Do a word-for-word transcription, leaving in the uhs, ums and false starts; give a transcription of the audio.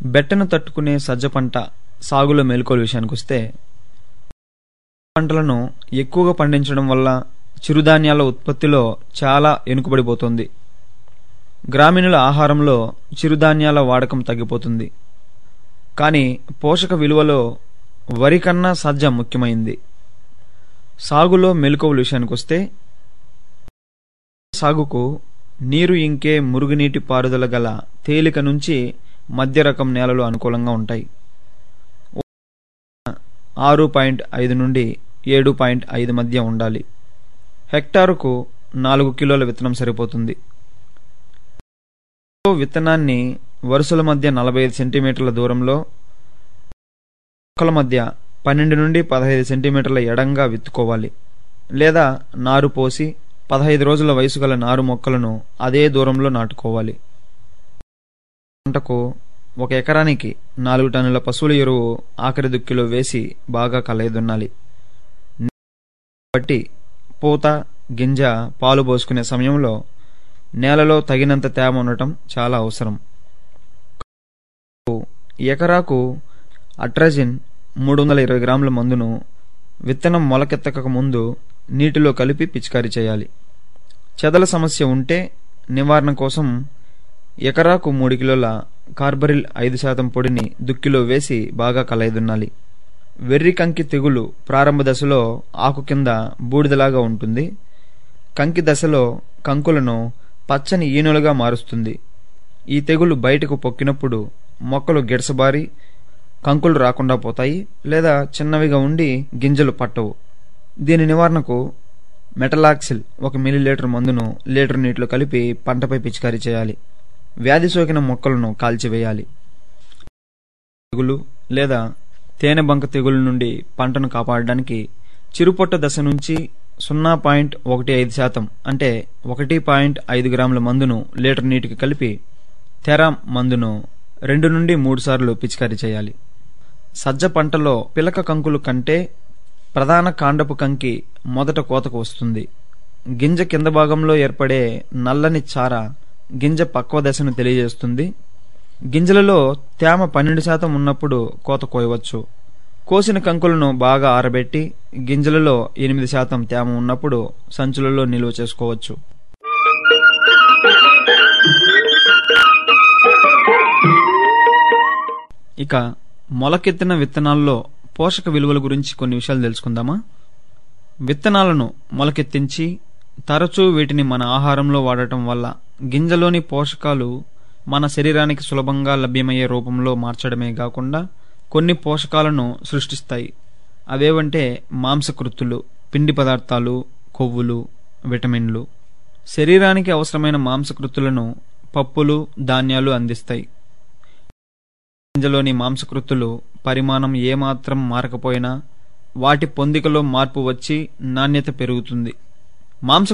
బెట్టను తట్టుకునే సజ్జ పంట సాగులో మెలకువల విషయానికొస్తే, పంటలను ఎక్కువగా పండించడం వల్ల చిరుధాన్యాల ఉత్పత్తిలో చాలా వెనుకబడిపోతుంది. గ్రామీణుల ఆహారంలో చిరుధాన్యాల వాడకం తగ్గిపోతుంది. కానీ పోషక విలువలో వరి కన్నా సజ్జ ముఖ్యమైంది. సాగులో మెలకువల విషయానికొస్తే, సాగుకు నీరు ఇంకే మురుగునీటి పారుదల గల తేలిక నుంచి మధ్య రకం నేలలు అనుకూలంగా ఉంటాయి. ఆరు పాయింట్ ఐదు నుండి ఏడు పాయింట్ ఐదు మధ్య ఉండాలి. హెక్టారుకు నాలుగు కిలోల విత్తనం సరిపోతుంది. విత్తనాన్ని వరుసల మధ్య నలభై ఐదు సెంటీమీటర్ల దూరంలో, మొక్కల మధ్య పన్నెండు నుండి పదహైదు సెంటీమీటర్ల ఎడంగా విత్తుకోవాలి. లేదా నారు పోసి పదహైదు రోజుల వయసు గల నారు మొక్కలను అదే దూరంలో నాటుకోవాలి. పంటకు ఒక ఎకరానికి నాలుగు టన్నుల పశువుల ఎరువు ఆఖరి దుక్కిలో వేసి బాగా కలయదున్నాలి. బట్టి పూత గింజ పాలు పోసుకునే సమయంలో నేలలో తగినంత తేమ ఉండటం చాలా అవసరం. ఎకరాకు అట్రాజిన్ మూడు వందల ఇరవై గ్రాముల మందును విత్తనం మొలకెత్తక ముందు నీటిలో కలిపి పిచికారీ చేయాలి. చెదల సమస్య ఉంటే నివారణ కోసం ఎకరాకు మూడు కిలోల కార్బరిల్ ఐదు శాతం పొడిని దుక్కిలో వేసి బాగా కలయదున్నాలి. వెర్రి కంకి తెగులు ప్రారంభ దశలో ఆకు కింద బూడిదలాగా ఉంటుంది. కంకి దశలో కంకులను పచ్చని ఈనులుగా మారుస్తుంది. ఈ తెగులు బయటకు పొక్కినప్పుడు మొక్కలు గిడసబారి కంకులు రాకుండా పోతాయి, లేదా చిన్నవిగా ఉండి గింజలు పట్టవు. దీని నివారణకు మెటలాక్సిల్ ఒక మిల్లీలీటర్ మందును లీటర్ నీటిలో కలిపి పంటపై పిచికారీ చేయాలి. వ్యాధి సోకిన మొక్కలను కాల్చివేయాలి. తెగులు లేదా తేనె బంక తెగులు నుండి పంటను కాపాడడానికి చిరుపొట్ట దశ నుంచి సున్నా పాయింట్ ఒకటి ఐదు శాతం అంటే ఒకటి పాయింట్ ఐదు గ్రాముల మందును లీటర్ నీటికి కలిపి తెర మందును రెండు నుండి మూడు సార్లు పిచికారీ చేయాలి. సజ్జ పంటలో పిలక కంకులు కంటే ప్రధాన కాండపు కంకి మొదట కోతకు వస్తుంది. గింజ కింద భాగంలో ఏర్పడే నల్లని చార గింజ పక్వ దశను తెలియజేస్తుంది. గింజలలో తేమ పన్నెండు శాతం ఉన్నప్పుడు కోత కోయవచ్చు. కోసిన కంకులను బాగా ఆరబెట్టి గింజలలో ఎనిమిది శాతం తేమ ఉన్నప్పుడు సంచులలో నిల్వ చేసుకోవచ్చు. ఇక మొలకెత్తిన విత్తనాల్లో పోషక విలువల గురించి కొన్ని విషయాలు తెలుసుకుందామా. విత్తనాలను మొలకెత్తించి తరచూ వీటిని మన ఆహారంలో వాడటం వల్ల గింజలోని పోషకాలు మన శరీరానికి సులభంగా లభ్యమయ్యే రూపంలో మార్చడమే కాకుండా కొన్ని పోషకాలను సృష్టిస్తాయి. అవేవంటే మాంసకృత్తులు, పిండి పదార్థాలు, కొవ్వులు, విటమిన్లు. శరీరానికి అవసరమైన మాంసకృత్తులను పప్పులు, ధాన్యాలు అందిస్తాయి. గింజలోని మాంసకృత్తులు పరిమాణం ఏమాత్రం మారకపోయినా వాటి పొందికలో మార్పు వచ్చి నాణ్యత పెరుగుతుంది. మాంస